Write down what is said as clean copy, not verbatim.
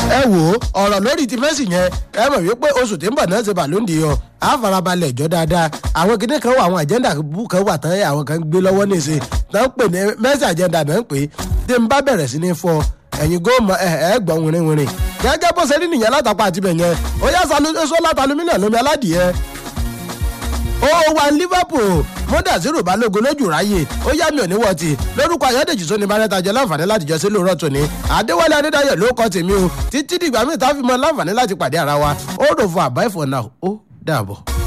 ẹ wò ó ọ̀rọ̀ lórí ti Messi yẹn ẹ mọ̀ wípé oṣù tí ń bọ̀ náà ṣe Ballon d'Or á farabalẹ̀ jọ dáadáa àwọn kìnìún kan wà àwọn àjẹ́ndà kan wà tán àwọn kan gbé lọ́wọ́ nìṣe náà ń pè ní Messi àjẹ́ndà náà ń pè tí n bá bẹ̀rẹ̀ sí ní fọ ẹ̀yin góòmù gbọ́n wìrìwìrì gẹ́gẹ́ bó ṣe rí nìyẹn látàpá àti bẹ̀yẹn ó yá sólà talumínà lómi aládìẹ ó wà Liverpool Mudasiru Balógun lójú ráyè ó yá mi ò ní wọ́ọ̀tì lórúkọ Ayọ̀dèjì Sóní Bárẹ́ta jẹ́ láǹfààní láti jọ sí lóòrọ̀ tòní Adéwálé Adédáyọ̀ ló kọ́ tèmi o títí dìgbà míì tá a fi mọ láǹfààní láti pàdé ara wa ó rò fún àbá ìfọ̀nà ó dàbọ̀.